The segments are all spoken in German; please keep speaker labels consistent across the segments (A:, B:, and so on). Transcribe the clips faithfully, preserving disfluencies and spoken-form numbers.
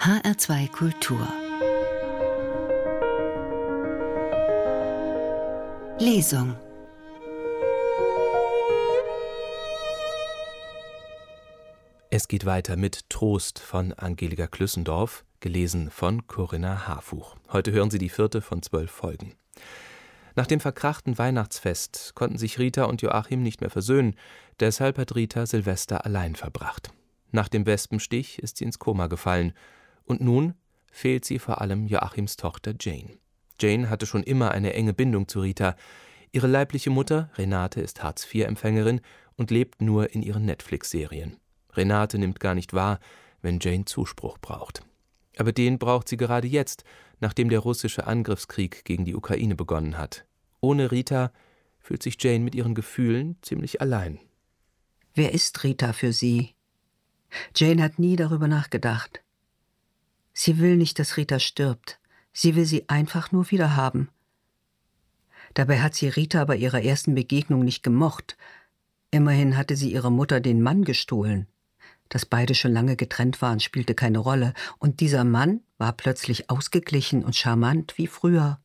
A: H R zwei Kultur Lesung.
B: Es geht weiter mit Trost von Angelika Klüssendorf, gelesen von Corinna Harfuch. Heute hören Sie die vierte von zwölf Folgen. Nach dem verkrachten Weihnachtsfest konnten sich Rita und Joachim nicht mehr versöhnen, deshalb hat Rita Silvester allein verbracht. Nach dem Wespenstich ist sie ins Koma gefallen und nun fehlt sie vor allem Joachims Tochter Jane. Jane hatte schon immer eine enge Bindung zu Rita. Ihre leibliche Mutter, Renate, ist Hartz vier Empfängerin und lebt nur in ihren Netflix-Serien. Renate nimmt gar nicht wahr, wenn Jane Zuspruch braucht. Aber den braucht sie gerade jetzt, nachdem der russische Angriffskrieg gegen die Ukraine begonnen hat. Ohne Rita fühlt sich Jane mit ihren Gefühlen ziemlich allein.
C: Wer ist Rita für sie? Jane hat nie darüber nachgedacht. Sie will nicht, dass Rita stirbt. Sie will sie einfach nur wiederhaben. Dabei hat sie Rita bei ihrer ersten Begegnung nicht gemocht. Immerhin hatte sie ihrer Mutter den Mann gestohlen. Dass beide schon lange getrennt waren, spielte keine Rolle. Und dieser Mann war plötzlich ausgeglichen und charmant wie früher.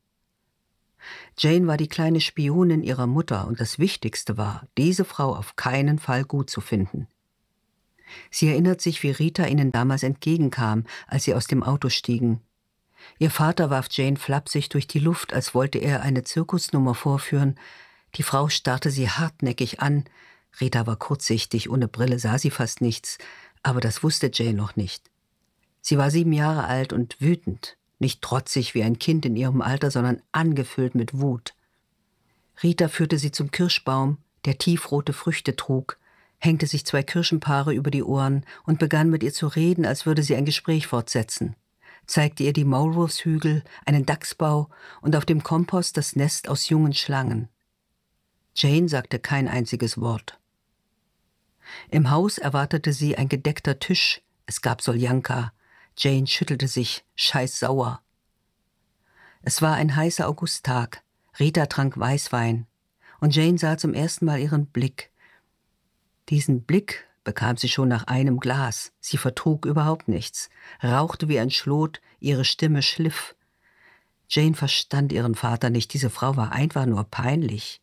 C: Jane war die kleine Spionin ihrer Mutter und das Wichtigste war, diese Frau auf keinen Fall gut zu finden. Sie erinnert sich, wie Rita ihnen damals entgegenkam, als sie aus dem Auto stiegen. Ihr Vater warf Jane flapsig durch die Luft, als wollte er eine Zirkusnummer vorführen. Die Frau starrte sie hartnäckig an. Rita war kurzsichtig, ohne Brille sah sie fast nichts, aber das wusste Jane noch nicht. Sie war sieben Jahre alt und wütend, nicht trotzig wie ein Kind in ihrem Alter, sondern angefüllt mit Wut. Rita führte sie zum Kirschbaum, der tiefrote Früchte trug, hängte sich zwei Kirschenpaare über die Ohren und begann mit ihr zu reden, als würde sie ein Gespräch fortsetzen, zeigte ihr die Maulwurfshügel, einen Dachsbau und auf dem Kompost das Nest aus jungen Schlangen. Jane sagte kein einziges Wort. Im Haus erwartete sie ein gedeckter Tisch, es gab Soljanka. Jane schüttelte sich, scheißsauer. Es war ein heißer Augusttag, Rita trank Weißwein und Jane sah zum ersten Mal ihren Blick. Diesen Blick bekam sie schon nach einem Glas. Sie vertrug überhaupt nichts, rauchte wie ein Schlot, ihre Stimme schliff. Jane verstand ihren Vater nicht, diese Frau war einfach nur peinlich.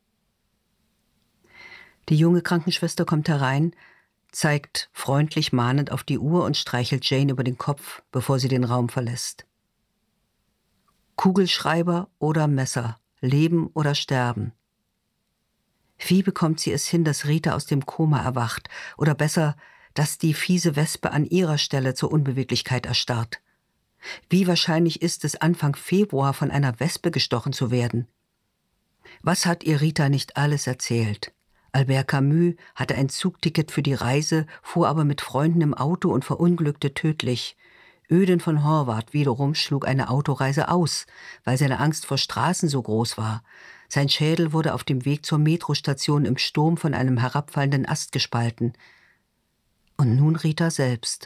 C: Die junge Krankenschwester kommt herein, zeigt freundlich mahnend auf die Uhr und streichelt Jane über den Kopf, bevor sie den Raum verlässt. Kugelschreiber oder Messer, Leben oder Sterben. Wie bekommt sie es hin, dass Rita aus dem Koma erwacht? Oder besser, dass die fiese Wespe an ihrer Stelle zur Unbeweglichkeit erstarrt? Wie wahrscheinlich ist es, Anfang Februar von einer Wespe gestochen zu werden? Was hat ihr Rita nicht alles erzählt? Albert Camus hatte ein Zugticket für die Reise, fuhr aber mit Freunden im Auto und verunglückte tödlich. Öden von Horvath wiederum schlug eine Autoreise aus, weil seine Angst vor Straßen so groß war. Sein Schädel wurde auf dem Weg zur Metrostation im Sturm von einem herabfallenden Ast gespalten. Und nun Rita selbst.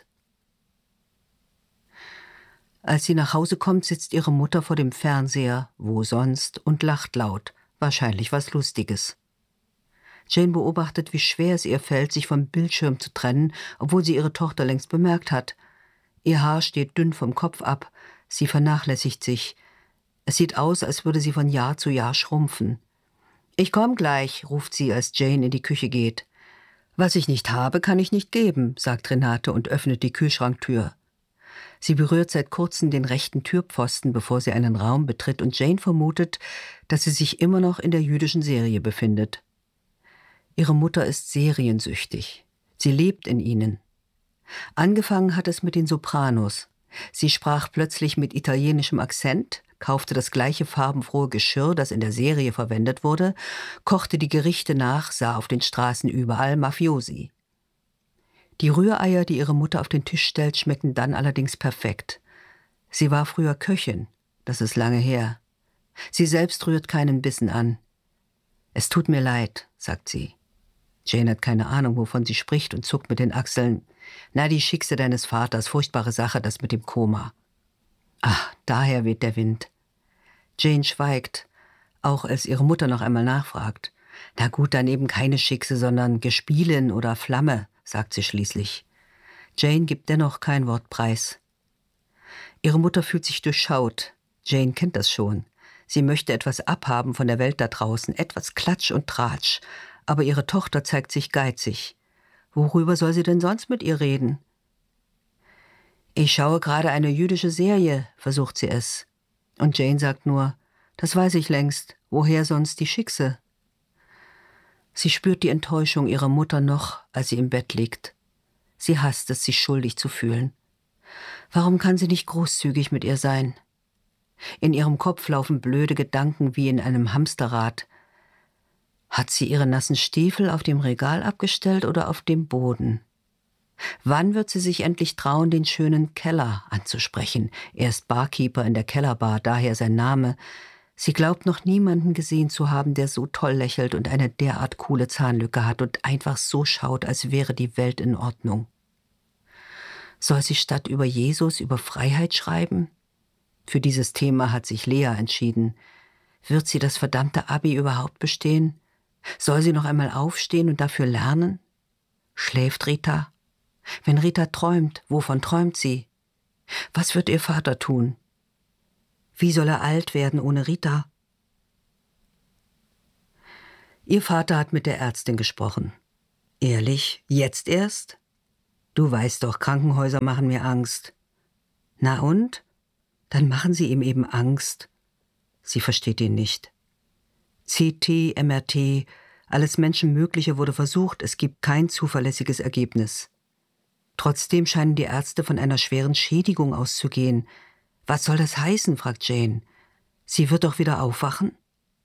C: Als sie nach Hause kommt, sitzt ihre Mutter vor dem Fernseher, wo sonst, und lacht laut. Wahrscheinlich was Lustiges. Jane beobachtet, wie schwer es ihr fällt, sich vom Bildschirm zu trennen, obwohl sie ihre Tochter längst bemerkt hat. Ihr Haar steht dünn vom Kopf ab, sie vernachlässigt sich. Es sieht aus, als würde sie von Jahr zu Jahr schrumpfen. »Ich komm gleich«, ruft sie, als Jane in die Küche geht. »Was ich nicht habe, kann ich nicht geben«, sagt Renate und öffnet die Kühlschranktür. Sie berührt seit kurzem den rechten Türpfosten, bevor sie einen Raum betritt, und Jane vermutet, dass sie sich immer noch in der jüdischen Serie befindet. Ihre Mutter ist seriensüchtig. Sie lebt in ihnen. Angefangen hat es mit den Sopranos. Sie sprach plötzlich mit italienischem Akzent, kaufte das gleiche farbenfrohe Geschirr, das in der Serie verwendet wurde, kochte die Gerichte nach, sah auf den Straßen überall Mafiosi. Die Rühreier, die ihre Mutter auf den Tisch stellt, schmecken dann allerdings perfekt. Sie war früher Köchin, das ist lange her. Sie selbst rührt keinen Bissen an. »Es tut mir leid«, sagt sie. Jane hat keine Ahnung, wovon sie spricht und zuckt mit den Achseln. »Na, die Schickse deines Vaters, furchtbare Sache, das mit dem Koma.« »Ach, daher weht der Wind.« Jane schweigt, auch als ihre Mutter noch einmal nachfragt. »Na gut, dann eben keine Schickse, sondern Gespielin oder Flamme«, sagt sie schließlich. Jane gibt dennoch kein Wort preis. Ihre Mutter fühlt sich durchschaut. Jane kennt das schon. Sie möchte etwas abhaben von der Welt da draußen, etwas Klatsch und Tratsch. Aber ihre Tochter zeigt sich geizig. Worüber soll sie denn sonst mit ihr reden? »Ich schaue gerade eine jüdische Serie«, versucht sie es. Und Jane sagt nur, »Das weiß ich längst. Woher sonst die Schickse?« Sie spürt die Enttäuschung ihrer Mutter noch, als sie im Bett liegt. Sie hasst es, sich schuldig zu fühlen. Warum kann sie nicht großzügig mit ihr sein? In ihrem Kopf laufen blöde Gedanken wie in einem Hamsterrad. Hat sie ihre nassen Stiefel auf dem Regal abgestellt oder auf dem Boden? Wann wird sie sich endlich trauen, den schönen Keller anzusprechen? Er ist Barkeeper in der Kellerbar, daher sein Name. Sie glaubt noch niemanden gesehen zu haben, der so toll lächelt und eine derart coole Zahnlücke hat und einfach so schaut, als wäre die Welt in Ordnung. Soll sie statt über Jesus über Freiheit schreiben? Für dieses Thema hat sich Lea entschieden. Wird sie das verdammte Abi überhaupt bestehen? Soll sie noch einmal aufstehen und dafür lernen? Schläft Rita? Wenn Rita träumt, wovon träumt sie? Was wird ihr Vater tun? Wie soll er alt werden ohne Rita? Ihr Vater hat mit der Ärztin gesprochen. Ehrlich, jetzt erst? Du weißt doch, Krankenhäuser machen mir Angst. Na und? Dann machen sie ihm eben Angst. Sie versteht ihn nicht. C T, M R T, alles Menschenmögliche wurde versucht, es gibt kein zuverlässiges Ergebnis. Trotzdem scheinen die Ärzte von einer schweren Schädigung auszugehen. Was soll das heißen, fragt Jane. Sie wird doch wieder aufwachen?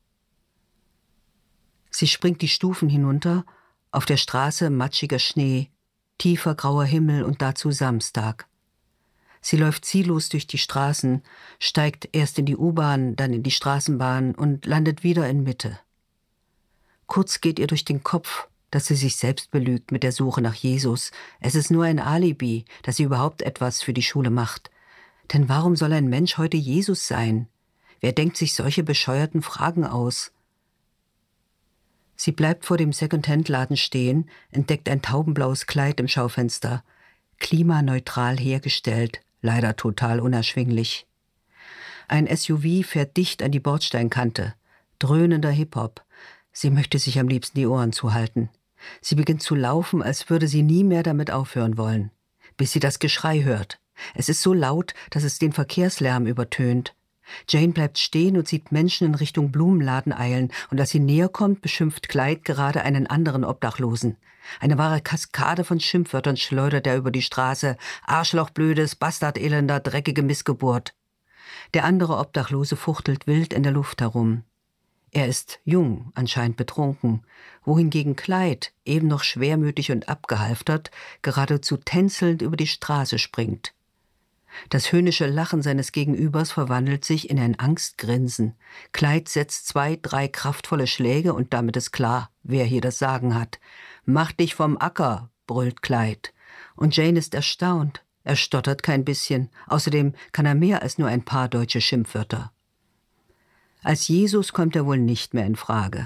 C: Sie springt die Stufen hinunter, auf der Straße matschiger Schnee, tiefer grauer Himmel und dazu Samstag. Sie läuft ziellos durch die Straßen, steigt erst in die U-Bahn, dann in die Straßenbahn und landet wieder in Mitte. Kurz geht ihr durch den Kopf, dass sie sich selbst belügt mit der Suche nach Jesus. Es ist nur ein Alibi, dass sie überhaupt etwas für die Schule macht. Denn warum soll ein Mensch heute Jesus sein? Wer denkt sich solche bescheuerten Fragen aus? Sie bleibt vor dem Second-Hand-Laden stehen, entdeckt ein taubenblaues Kleid im Schaufenster. Klimaneutral hergestellt, leider total unerschwinglich. Ein S U V fährt dicht an die Bordsteinkante. Dröhnender Hip-Hop. Sie möchte sich am liebsten die Ohren zuhalten. Sie beginnt zu laufen, als würde sie nie mehr damit aufhören wollen. Bis sie das Geschrei hört. Es ist so laut, dass es den Verkehrslärm übertönt. Jane bleibt stehen und sieht Menschen in Richtung Blumenladen eilen. Und als sie näher kommt, beschimpft Clyde gerade einen anderen Obdachlosen. Eine wahre Kaskade von Schimpfwörtern schleudert er über die Straße. Arschloch, blödes, Bastardelender, dreckige Missgeburt. Der andere Obdachlose fuchtelt wild in der Luft herum. Er ist jung, anscheinend betrunken, wohingegen Clyde, eben noch schwermütig und abgehalftert, geradezu tänzelnd über die Straße springt. Das höhnische Lachen seines Gegenübers verwandelt sich in ein Angstgrinsen. Clyde setzt zwei, drei kraftvolle Schläge und damit ist klar, wer hier das Sagen hat. »Mach dich vom Acker«, brüllt Clyde. Und Jane ist erstaunt. Er stottert kein bisschen. Außerdem kann er mehr als nur ein paar deutsche Schimpfwörter. Als Jesus kommt er wohl nicht mehr in Frage.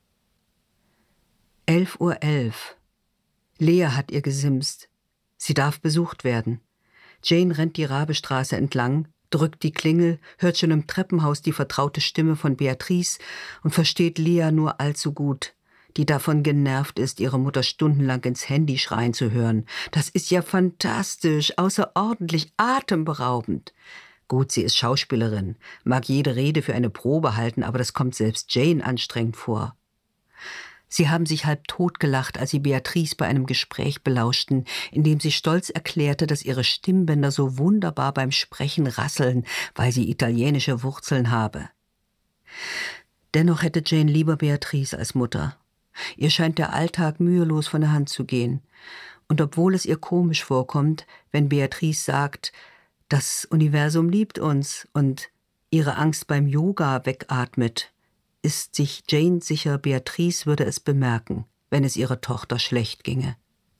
C: Elf Uhr elf. Lea hat ihr gesimst. Sie darf besucht werden. Jane rennt die Rabestraße entlang, drückt die Klingel, hört schon im Treppenhaus die vertraute Stimme von Beatrice und versteht Lea nur allzu gut, die davon genervt ist, ihre Mutter stundenlang ins Handy schreien zu hören. Das ist ja fantastisch, außerordentlich, atemberaubend. Gut, sie ist Schauspielerin, mag jede Rede für eine Probe halten, aber das kommt selbst Jane anstrengend vor. Sie haben sich halb totgelacht, als sie Beatrice bei einem Gespräch belauschten, in dem sie stolz erklärte, dass ihre Stimmbänder so wunderbar beim Sprechen rasseln, weil sie italienische Wurzeln habe. Dennoch hätte Jane lieber Beatrice als Mutter. Ihr scheint der Alltag mühelos von der Hand zu gehen. Und obwohl es ihr komisch vorkommt, wenn Beatrice sagt, das Universum liebt uns und ihre Angst beim Yoga wegatmet, ist sich Jane sicher, Beatrice würde es bemerken, wenn es ihrer Tochter schlecht ginge.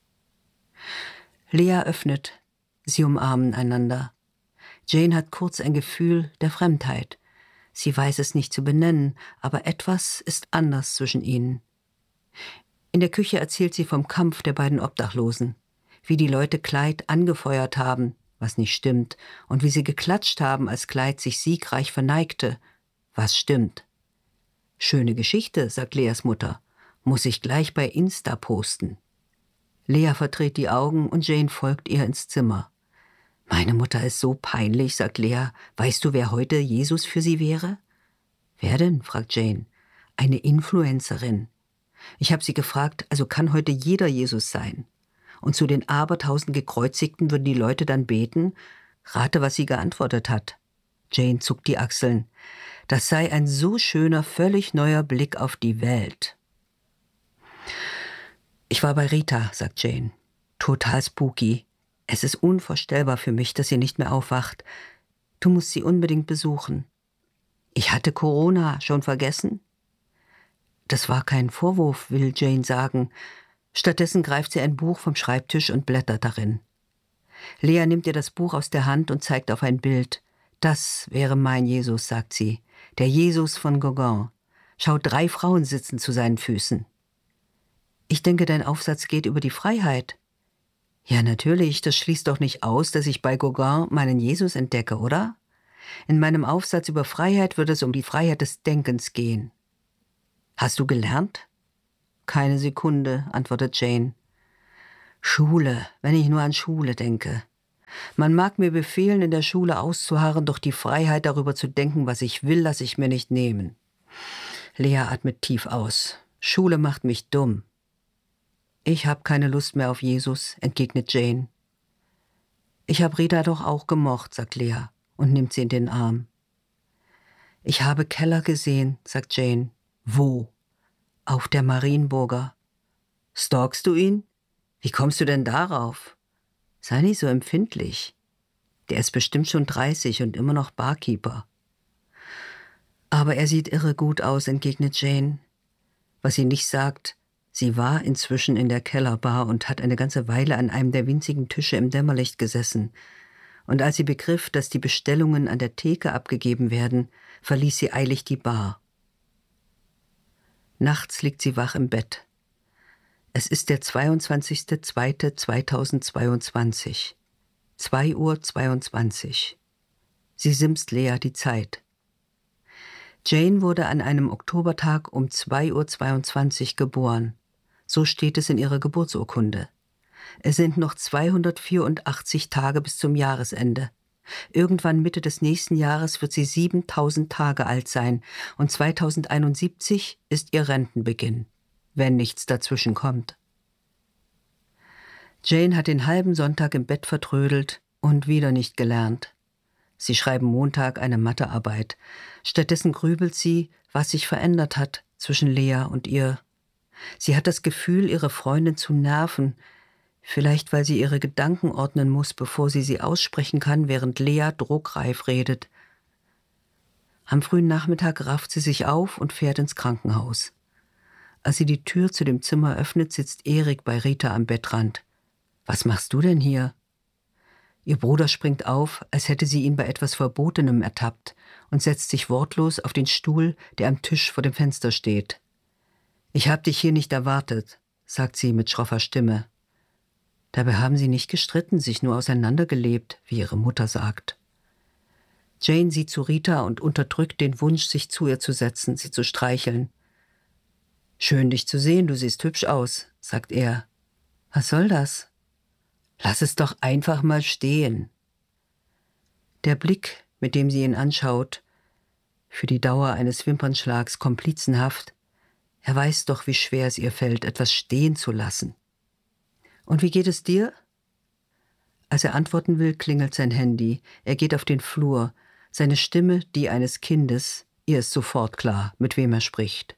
C: Lea öffnet. Sie umarmen einander. Jane hat kurz ein Gefühl der Fremdheit. Sie weiß es nicht zu benennen, aber etwas ist anders zwischen ihnen. In der Küche erzählt sie vom Kampf der beiden Obdachlosen, wie die Leute Clyde angefeuert haben, was nicht stimmt, und wie sie geklatscht haben, als Clyde sich siegreich verneigte, was stimmt. »Schöne Geschichte«, sagt Leas Mutter, »muss ich gleich bei Insta posten.« Lea verdreht die Augen und Jane folgt ihr ins Zimmer. »Meine Mutter ist so peinlich«, sagt Lea. »Weißt du, wer heute Jesus für sie wäre?« »Wer denn?«, fragt Jane. »Eine Influencerin. Ich habe sie gefragt, also kann heute jeder Jesus sein. Und zu den abertausend Gekreuzigten würden die Leute dann beten? Rate, was sie geantwortet hat.« Jane zuckt die Achseln. »Das sei ein so schöner, völlig neuer Blick auf die Welt.« »Ich war bei Rita«, sagt Jane. »Total spooky. Es ist unvorstellbar für mich, dass sie nicht mehr aufwacht. Du musst sie unbedingt besuchen.« »Ich hatte Corona, schon vergessen?« Das war kein Vorwurf, will Jane sagen. Stattdessen greift sie ein Buch vom Schreibtisch und blättert darin. Lea nimmt ihr das Buch aus der Hand und zeigt auf ein Bild. »Das wäre mein Jesus«, sagt sie. »Der Jesus von Gauguin. Schau, drei Frauen sitzen zu seinen Füßen.« »Ich denke, dein Aufsatz geht über die Freiheit.« »Ja, natürlich, das schließt doch nicht aus, dass ich bei Gauguin meinen Jesus entdecke, oder? In meinem Aufsatz über Freiheit wird es um die Freiheit des Denkens gehen.« »Hast du gelernt?« »Keine Sekunde«, antwortet Jane. »Schule, wenn ich nur an Schule denke. Man mag mir befehlen, in der Schule auszuharren, doch die Freiheit, darüber zu denken, was ich will, lasse ich mir nicht nehmen.« Lea atmet tief aus. »Schule macht mich dumm.« »Ich habe keine Lust mehr auf Jesus«, entgegnet Jane. »Ich habe Rita doch auch gemocht«, sagt Lea und nimmt sie in den Arm. »Ich habe Keller gesehen«, sagt Jane. »Wo?« »Auf der Marienburger.« »Stalkst du ihn? Wie kommst du denn darauf?« »Sei nicht so empfindlich. Der ist bestimmt schon dreißig und immer noch Barkeeper.« »Aber er sieht irre gut aus«, entgegnet Jane. Was sie nicht sagt: Sie war inzwischen in der Kellerbar und hat eine ganze Weile an einem der winzigen Tische im Dämmerlicht gesessen. Und als sie begriff, dass die Bestellungen an der Theke abgegeben werden, verließ sie eilig die Bar. Nachts liegt sie wach im Bett. Es ist der zweiundzwanzigster zweiter zweitausendzweiundzwanzig. zwei Uhr zweiundzwanzig. Sie simst Lea die Zeit. Jane wurde an einem Oktobertag um zwei Uhr zweiundzwanzig geboren. So steht es in ihrer Geburtsurkunde. Es sind noch zweihundertvierundachtzig Tage bis zum Jahresende. Irgendwann Mitte des nächsten Jahres wird sie siebentausend Tage alt sein und zweitausendeinundsiebzig ist ihr Rentenbeginn, wenn nichts dazwischen kommt. Jane hat den halben Sonntag im Bett vertrödelt und wieder nicht gelernt. Sie schreiben Montag eine Mathearbeit. Stattdessen grübelt sie, was sich verändert hat zwischen Lea und ihr. Sie hat das Gefühl, ihre Freundin zu nerven, vielleicht weil sie ihre Gedanken ordnen muss, bevor sie sie aussprechen kann, während Lea druckreif redet. Am frühen Nachmittag rafft sie sich auf und fährt ins Krankenhaus. Als sie die Tür zu dem Zimmer öffnet, sitzt Erik bei Rita am Bettrand. »Was machst du denn hier?« Ihr Bruder springt auf, als hätte sie ihn bei etwas Verbotenem ertappt und setzt sich wortlos auf den Stuhl, der am Tisch vor dem Fenster steht. »Ich hab dich hier nicht erwartet«, sagt sie mit schroffer Stimme. Dabei haben sie nicht gestritten, sich nur auseinandergelebt, wie ihre Mutter sagt. Jane sieht zu Rita und unterdrückt den Wunsch, sich zu ihr zu setzen, sie zu streicheln. »Schön, dich zu sehen, du siehst hübsch aus«, sagt er. »Was soll das?« »Lass es doch einfach mal stehen.« Der Blick, mit dem sie ihn anschaut, für die Dauer eines Wimpernschlags komplizenhaft, er weiß doch, wie schwer es ihr fällt, etwas stehen zu lassen. »Und wie geht es dir?« Als er antworten will, klingelt sein Handy. Er geht auf den Flur. Seine Stimme, die eines Kindes, ihr ist sofort klar, mit wem er spricht.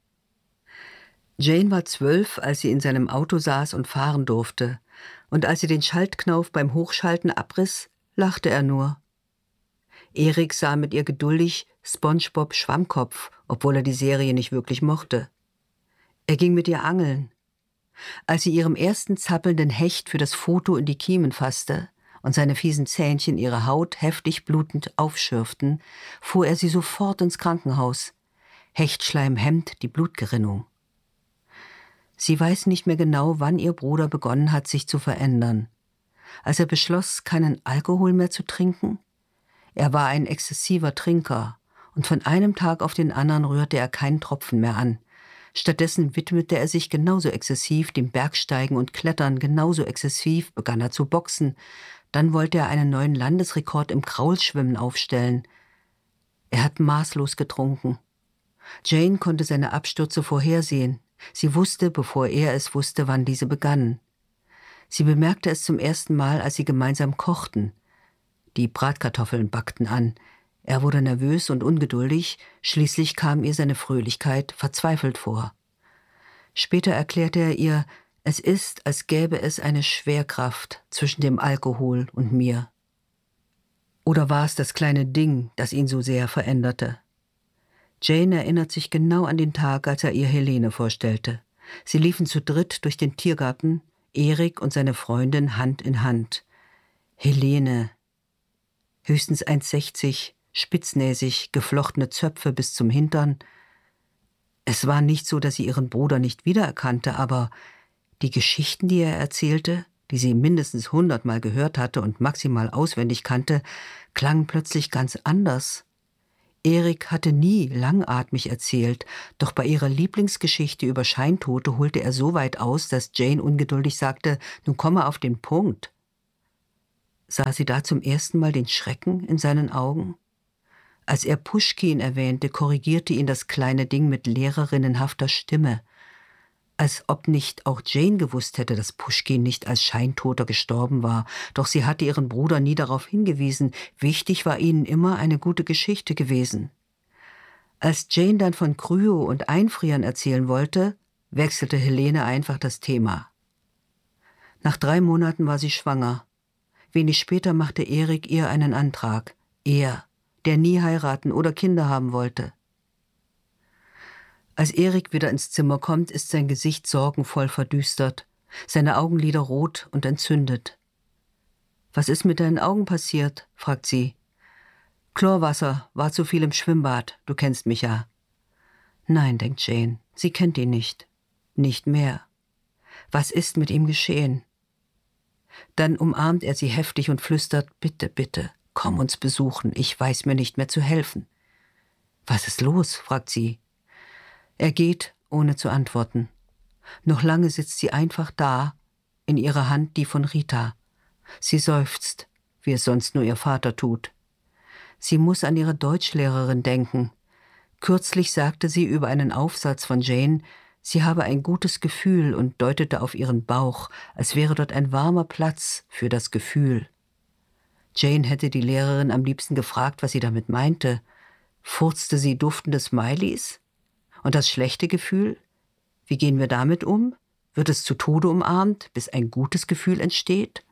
C: Jane war zwölf, als sie in seinem Auto saß und fahren durfte. Und als sie den Schaltknauf beim Hochschalten abriss, lachte er nur. Erik sah mit ihr geduldig SpongeBob Schwammkopf, obwohl er die Serie nicht wirklich mochte. Er ging mit ihr angeln. Als sie ihrem ersten zappelnden Hecht für das Foto in die Kiemen fasste und seine fiesen Zähnchen ihre Haut heftig blutend aufschürften, fuhr er sie sofort ins Krankenhaus. Hechtschleim hemmt die Blutgerinnung. Sie weiß nicht mehr genau, wann ihr Bruder begonnen hat, sich zu verändern. als er beschloss, keinen Alkohol mehr zu trinken? Er war ein exzessiver Trinker, und von einem Tag auf den anderen rührte er keinen Tropfen mehr an. Stattdessen widmete er sich genauso exzessiv dem Bergsteigen und Klettern, genauso exzessiv begann er zu boxen. Dann wollte er einen neuen Landesrekord im Kraulschwimmen aufstellen. Er hat maßlos getrunken. Jane konnte seine Abstürze vorhersehen. Sie wusste, bevor er es wusste, wann diese begannen. Sie bemerkte es zum ersten Mal, als sie gemeinsam kochten. Die Bratkartoffeln backten an. Er wurde nervös und ungeduldig, schließlich kam ihr seine Fröhlichkeit verzweifelt vor. Später erklärte er ihr, es ist, als gäbe es eine Schwerkraft zwischen dem Alkohol und mir. Oder war es das kleine Ding, das ihn so sehr veränderte? Jane erinnert sich genau an den Tag, als er ihr Helene vorstellte. Sie liefen zu dritt durch den Tiergarten, Erik und seine Freundin Hand in Hand. Helene, höchstens eins Komma sechzig, spitznäsig, geflochtene Zöpfe bis zum Hintern. Es war nicht so, dass sie ihren Bruder nicht wiedererkannte, aber die Geschichten, die er erzählte, die sie mindestens hundertmal gehört hatte und maximal auswendig kannte, klangen plötzlich ganz anders. Erik hatte nie langatmig erzählt, doch bei ihrer Lieblingsgeschichte über Scheintote holte er so weit aus, dass Jane ungeduldig sagte, nun komme auf den Punkt. Sah sie da zum ersten Mal den Schrecken in seinen Augen? Als er Puschkin erwähnte, korrigierte ihn das kleine Ding mit lehrerinnenhafter Stimme. Als ob nicht auch Jane gewusst hätte, dass Puschkin nicht als Scheintoter gestorben war. Doch sie hatte ihren Bruder nie darauf hingewiesen. Wichtig war ihnen immer eine gute Geschichte gewesen. Als Jane dann von Kryo und Einfrieren erzählen wollte, wechselte Helene einfach das Thema. Nach drei Monaten war sie schwanger. Wenig später machte Erik ihr einen Antrag. Er, der nie heiraten oder Kinder haben wollte. Als Erik wieder ins Zimmer kommt, ist sein Gesicht sorgenvoll verdüstert, seine Augenlider rot und entzündet. »Was ist mit deinen Augen passiert?« fragt sie. »Chlorwasser, war zu viel im Schwimmbad, du kennst mich ja.« Nein, denkt Jane, sie kennt ihn nicht. Nicht mehr. Was ist mit ihm geschehen? Dann umarmt er sie heftig und flüstert, »Bitte, bitte, komm uns besuchen, ich weiß mir nicht mehr zu helfen.« »Was ist los?« fragt sie. Er geht, ohne zu antworten. Noch lange sitzt sie einfach da, in ihrer Hand die von Rita. Sie seufzt, wie es sonst nur ihr Vater tut. Sie muss an ihre Deutschlehrerin denken. Kürzlich sagte sie über einen Aufsatz von Jane, sie habe ein gutes Gefühl und deutete auf ihren Bauch, als wäre dort ein warmer Platz für das Gefühl. Jane hätte die Lehrerin am liebsten gefragt, was sie damit meinte. Furzte sie duftende Smileys? Und das schlechte Gefühl? Wie gehen wir damit um? Wird es zu Tode umarmt, bis ein gutes Gefühl entsteht?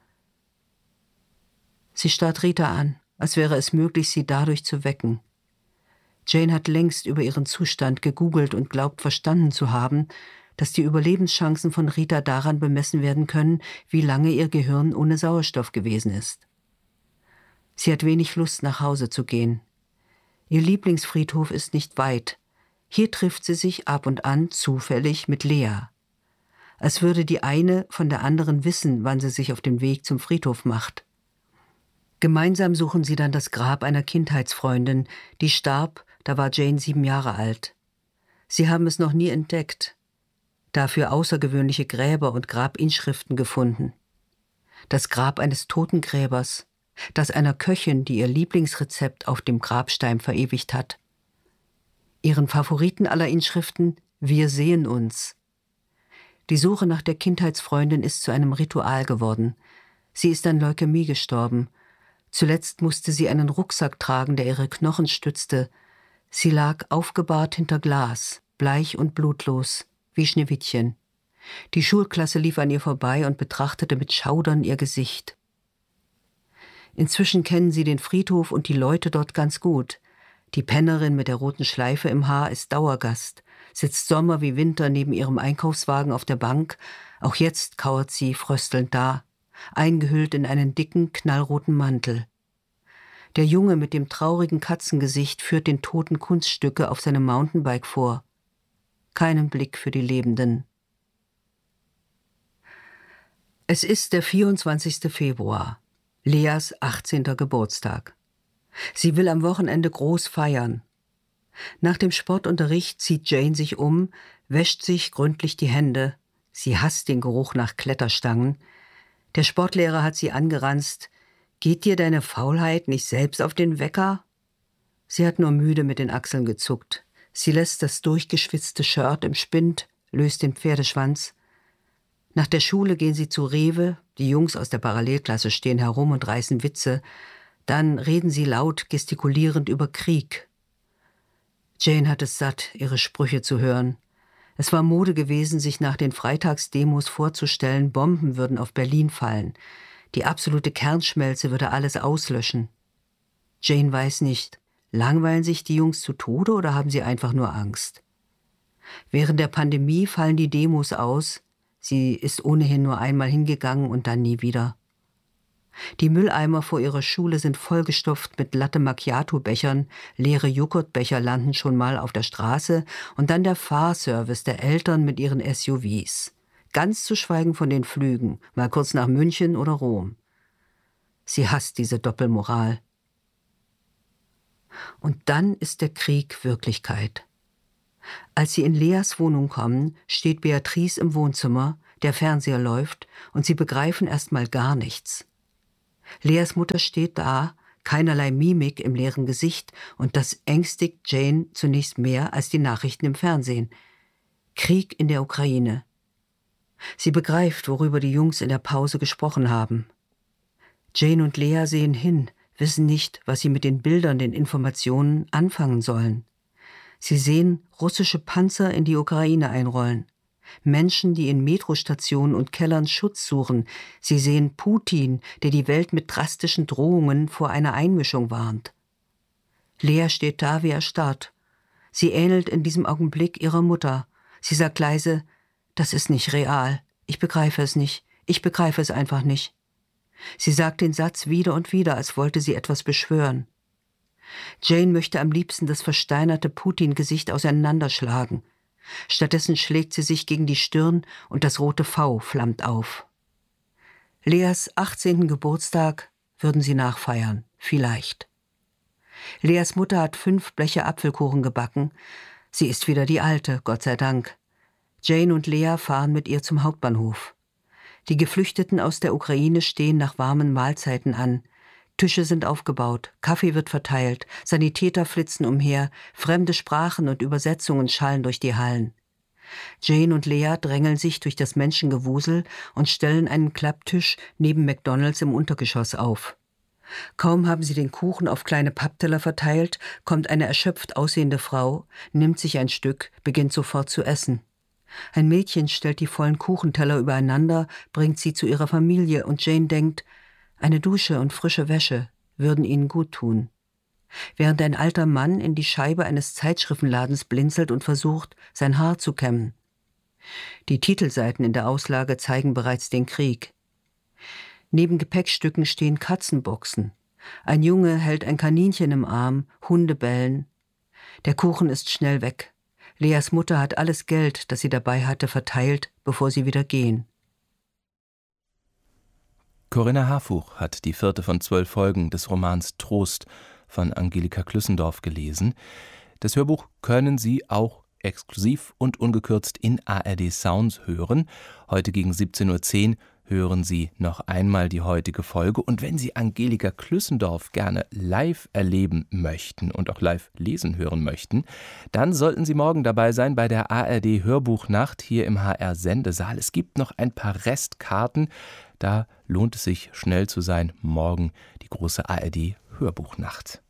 C: Sie starrt Rita an, als wäre es möglich, sie dadurch zu wecken. Jane hat längst über ihren Zustand gegoogelt und glaubt verstanden zu haben, dass die Überlebenschancen von Rita daran bemessen werden können, wie lange ihr Gehirn ohne Sauerstoff gewesen ist. Sie hat wenig Lust, nach Hause zu gehen. Ihr Lieblingsfriedhof ist nicht weit. Hier trifft sie sich ab und an zufällig mit Lea. Als würde die eine von der anderen wissen, wann sie sich auf den Weg zum Friedhof macht. Gemeinsam suchen sie dann das Grab einer Kindheitsfreundin, die starb, da war Jane sieben Jahre alt. Sie haben es noch nie entdeckt, dafür außergewöhnliche Gräber und Grabinschriften gefunden. Das Grab eines Totengräbers, das einer Köchin, die ihr Lieblingsrezept auf dem Grabstein verewigt hat. Ihren Favoriten aller Inschriften, wir sehen uns. Die Suche nach der Kindheitsfreundin ist zu einem Ritual geworden. Sie ist an Leukämie gestorben. Zuletzt musste sie einen Rucksack tragen, der ihre Knochen stützte. Sie lag aufgebahrt hinter Glas, bleich und blutlos, wie Schneewittchen. Die Schulklasse lief an ihr vorbei und betrachtete mit Schaudern ihr Gesicht. Inzwischen kennen sie den Friedhof und die Leute dort ganz gut. Die Pennerin mit der roten Schleife im Haar ist Dauergast, sitzt Sommer wie Winter neben ihrem Einkaufswagen auf der Bank. Auch jetzt kauert sie fröstelnd da, eingehüllt in einen dicken, knallroten Mantel. Der Junge mit dem traurigen Katzengesicht führt den Toten Kunststücke auf seinem Mountainbike vor. Keinen Blick für die Lebenden. Es ist der vierundzwanzigste Februar, Leas achtzehnter Geburtstag. Sie will am Wochenende groß feiern. Nach dem Sportunterricht zieht Jane sich um, wäscht sich gründlich die Hände. Sie hasst den Geruch nach Kletterstangen. Der Sportlehrer hat sie angeranzt. »Geht dir deine Faulheit nicht selbst auf den Wecker?« Sie hat nur müde mit den Achseln gezuckt. Sie lässt das durchgeschwitzte Shirt im Spind, löst den Pferdeschwanz. Nach der Schule gehen sie zu Rewe, die Jungs aus der Parallelklasse stehen herum und reißen Witze. Dann reden sie laut, gestikulierend über Krieg. Jane hat es satt, ihre Sprüche zu hören. Es war Mode gewesen, sich nach den Freitagsdemos vorzustellen, Bomben würden auf Berlin fallen. Die absolute Kernschmelze würde alles auslöschen. Jane weiß nicht, langweilen sich die Jungs zu Tode oder haben sie einfach nur Angst? Während der Pandemie fallen die Demos aus. Sie ist ohnehin nur einmal hingegangen und dann nie wieder. Die Mülleimer vor ihrer Schule sind vollgestopft mit Latte-Macchiato-Bechern, leere Joghurtbecher landen schon mal auf der Straße und dann der Fahrservice der Eltern mit ihren S U Vs. Ganz zu schweigen von den Flügen, mal kurz nach München oder Rom. Sie hasst diese Doppelmoral. Und dann ist der Krieg Wirklichkeit. Als sie in Leas Wohnung kommen, steht Beatrice im Wohnzimmer, der Fernseher läuft und sie begreifen erst mal gar nichts. Leas Mutter steht da, keinerlei Mimik im leeren Gesicht und das ängstigt Jane zunächst mehr als die Nachrichten im Fernsehen. Krieg in der Ukraine. Sie begreift, worüber die Jungs in der Pause gesprochen haben. Jane und Lea sehen hin, wissen nicht, was sie mit den Bildern, den Informationen anfangen sollen. Sie sehen russische Panzer in die Ukraine einrollen. Menschen, die in Metrostationen und Kellern Schutz suchen. Sie sehen Putin, der die Welt mit drastischen Drohungen vor einer Einmischung warnt. Lea steht da wie erstarrt. Sie ähnelt in diesem Augenblick ihrer Mutter. Sie sagt leise, das ist nicht real. Ich begreife es nicht. Ich begreife es einfach nicht. Sie sagt den Satz wieder und wieder, als wollte sie etwas beschwören. Jane möchte am liebsten das versteinerte Putin-Gesicht auseinanderschlagen. Stattdessen schlägt sie sich gegen die Stirn und das rote V flammt auf. Leas achtzehnten Geburtstag würden sie nachfeiern, vielleicht. Leas Mutter hat fünf Bleche Apfelkuchen gebacken. Sie ist wieder die Alte, Gott sei Dank. Jane und Lea fahren mit ihr zum Hauptbahnhof. Die Geflüchteten aus der Ukraine stehen nach warmen Mahlzeiten an. Tische sind aufgebaut, Kaffee wird verteilt, Sanitäter flitzen umher, fremde Sprachen und Übersetzungen schallen durch die Hallen. Jane und Lea drängeln sich durch das Menschengewusel und stellen einen Klapptisch neben McDonald's im Untergeschoss auf. Kaum haben sie den Kuchen auf kleine Pappteller verteilt, kommt eine erschöpft aussehende Frau, nimmt sich ein Stück, beginnt sofort zu essen. Ein Mädchen stellt die vollen Kuchenteller übereinander, bringt sie zu ihrer Familie und Jane denkt, eine Dusche und frische Wäsche würden ihnen gut tun. Während ein alter Mann in die Scheibe eines Zeitschriftenladens blinzelt und versucht, sein Haar zu kämmen. Die Titelseiten in der Auslage zeigen bereits den Krieg. Neben Gepäckstücken stehen Katzenboxen. Ein Junge hält ein Kaninchen im Arm, Hunde bellen. Der Kuchen ist schnell weg. Leas Mutter hat alles Geld, das sie dabei hatte, verteilt, bevor sie wieder gehen.
B: Corinna Harfuch hat die vierte von zwölf Folgen des Romans Trost von Angelika Klüssendorf gelesen. Das Hörbuch können Sie auch exklusiv und ungekürzt in A R D Sounds hören. Heute gegen siebzehn Uhr zehn hören Sie noch einmal die heutige Folge. Und wenn Sie Angelika Klüssendorf gerne live erleben möchten und auch live lesen hören möchten, dann sollten Sie morgen dabei sein bei der A R D Hörbuchnacht hier im H R-Sendesaal. Es gibt noch ein paar Restkarten. Da lohnt es sich, schnell zu sein. Morgen die große A R D Hörbuchnacht.